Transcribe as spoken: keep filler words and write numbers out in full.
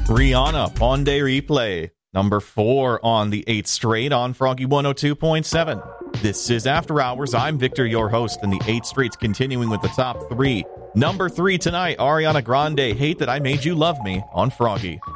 Rihanna, Ponde Replay. Number four on the eighth straight on Froggy one oh two point seven. This is After Hours. I'm Victor, your host, and the eighth straight's continuing with the top three. Number three tonight, Ariana Grande, Hate That I Made You Love Me on Froggy.